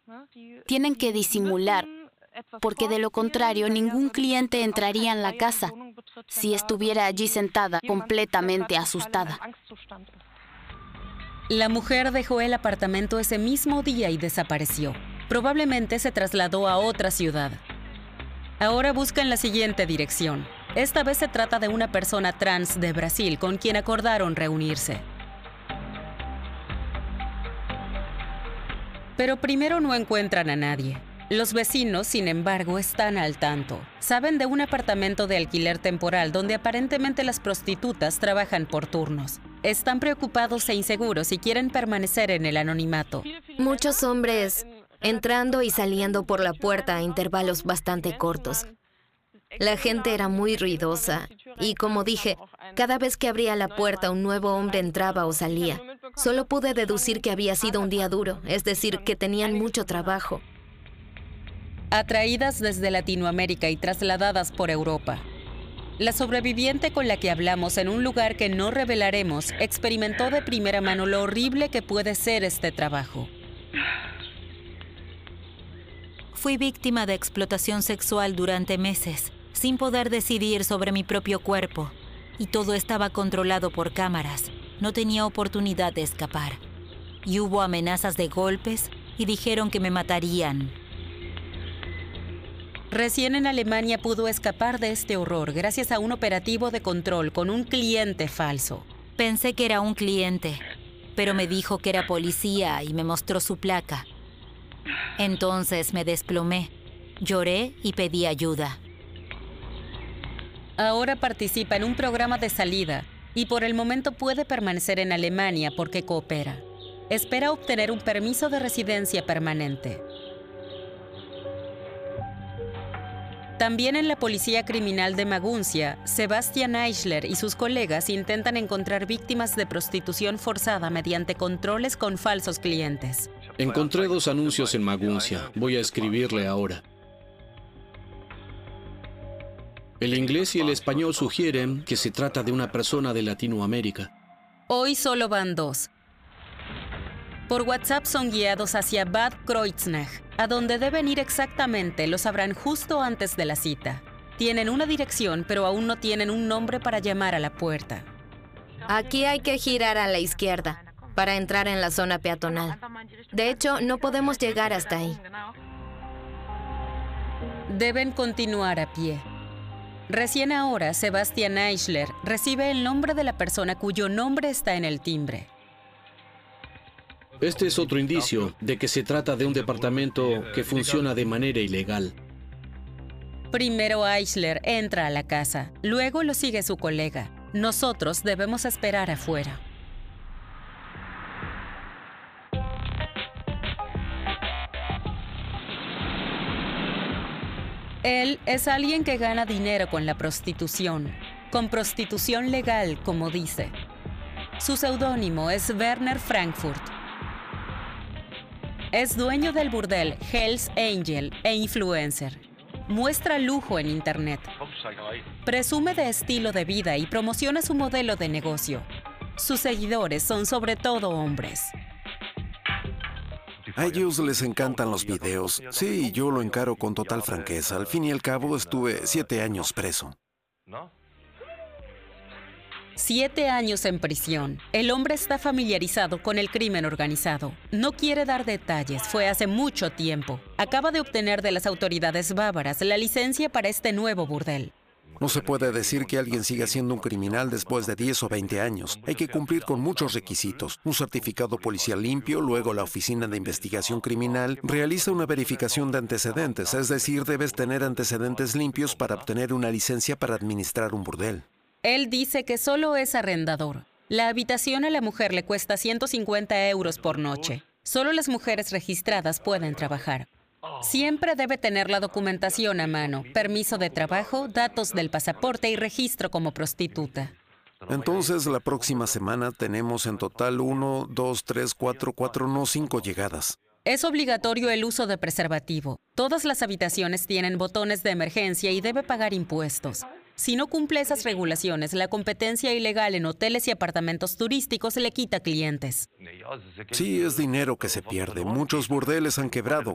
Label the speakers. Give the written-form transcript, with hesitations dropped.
Speaker 1: Tienen que disimular, porque de lo contrario ningún cliente entraría en la casa si estuviera allí sentada, completamente asustada.
Speaker 2: La mujer dejó el apartamento ese mismo día y desapareció. Probablemente se trasladó a otra ciudad. Ahora busca en la siguiente dirección. Esta vez se trata de una persona trans de Brasil con quien acordaron reunirse. Pero primero no encuentran a nadie. Los vecinos, sin embargo, están al tanto. Saben de un apartamento de alquiler temporal donde aparentemente las prostitutas trabajan por turnos. Están preocupados e inseguros y quieren permanecer en el anonimato.
Speaker 3: Muchos hombres entrando y saliendo por la puerta a intervalos bastante cortos. La gente era muy ruidosa y, como dije, cada vez que abría la puerta un nuevo hombre entraba o salía. Solo pude deducir que había sido un día duro, es decir, que tenían mucho trabajo.
Speaker 2: Atraídas desde Latinoamérica y trasladadas por Europa. La sobreviviente con la que hablamos en un lugar que no revelaremos experimentó de primera mano lo horrible que puede ser este trabajo.
Speaker 4: Fui víctima de explotación sexual durante meses, sin poder decidir sobre mi propio cuerpo. Y todo estaba controlado por cámaras. No tenía oportunidad de escapar. Y hubo amenazas de golpes y dijeron que me matarían.
Speaker 2: Recién en Alemania pudo escapar de este horror gracias a un operativo de control con un cliente falso.
Speaker 4: Pensé que era un cliente, pero me dijo que era policía y me mostró su placa. Entonces me desplomé, lloré y pedí ayuda.
Speaker 2: Ahora participa en un programa de salida y por el momento puede permanecer en Alemania porque coopera. Espera obtener un permiso de residencia permanente. También en la Policía Criminal de Maguncia, Sebastian Eichler y sus colegas intentan encontrar víctimas de prostitución forzada mediante controles con falsos clientes.
Speaker 5: Encontré 2 anuncios en Maguncia. Voy a escribirle ahora. El inglés y el español sugieren que se trata de una persona de Latinoamérica.
Speaker 2: Hoy solo van 2. Por WhatsApp son guiados hacia Bad Kreuznach, a donde deben ir exactamente lo sabrán justo antes de la cita. Tienen una dirección, pero aún no tienen un nombre para llamar a la puerta.
Speaker 3: Aquí hay que girar a la izquierda para entrar en la zona peatonal. De hecho, no podemos llegar hasta ahí.
Speaker 2: Deben continuar a pie. Recién ahora, Sebastian Eichler recibe el nombre de la persona cuyo nombre está en el timbre.
Speaker 5: Este es otro indicio de que se trata de un departamento que funciona de manera ilegal.
Speaker 2: Primero Eichler entra a la casa, luego lo sigue su colega. Nosotros debemos esperar afuera. Él es alguien que gana dinero con la prostitución, con prostitución legal, como dice. Su seudónimo es Werner Frankfurt. Es dueño del burdel Hell's Angel e influencer. Muestra lujo en Internet. Presume de estilo de vida y promociona su modelo de negocio. Sus seguidores son sobre todo hombres.
Speaker 6: A ellos les encantan los videos. Sí, yo lo encaro con total franqueza. Al fin y al cabo, estuve 7 años preso.
Speaker 2: 7 años en prisión. El hombre está familiarizado con el crimen organizado. No quiere dar detalles, fue hace mucho tiempo. Acaba de obtener de las autoridades bávaras la licencia para este nuevo burdel.
Speaker 6: No se puede decir que alguien siga siendo un criminal después de 10 o 20 años. Hay que cumplir con muchos requisitos. Un certificado policial limpio, luego la Oficina de Investigación Criminal realiza una verificación de antecedentes, es decir, debes tener antecedentes limpios para obtener una licencia para administrar un burdel.
Speaker 2: Él dice que solo es arrendador. La habitación a la mujer le cuesta 150 euros por noche. Solo las mujeres registradas pueden trabajar. Siempre debe tener la documentación a mano, permiso de trabajo, datos del pasaporte y registro como prostituta.
Speaker 6: Entonces, la próxima semana tenemos en total 1, 2, 3, 4, no 5 llegadas.
Speaker 2: Es obligatorio el uso de preservativo. Todas las habitaciones tienen botones de emergencia y debe pagar impuestos. Si no cumple esas regulaciones, la competencia ilegal en hoteles y apartamentos turísticos le quita clientes.
Speaker 6: Sí, es dinero que se pierde. Muchos burdeles han quebrado.